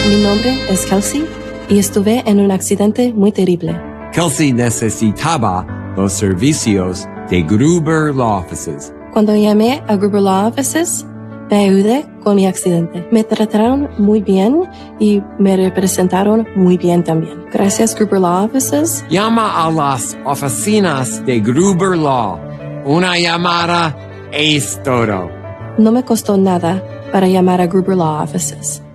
Mi nombre es Kelsey y estuve en un accidente muy terrible. Kelsey necesitaba los servicios de Gruber Law Offices. Cuando llamé a Gruber Law Offices, me ayudé con mi accidente. Me trataron muy bien y me representaron muy bien también. Gracias, Gruber Law Offices. Llama a las oficinas de Gruber Law. Una llamada es todo. No me costó nada para llamar a Gruber Law Offices.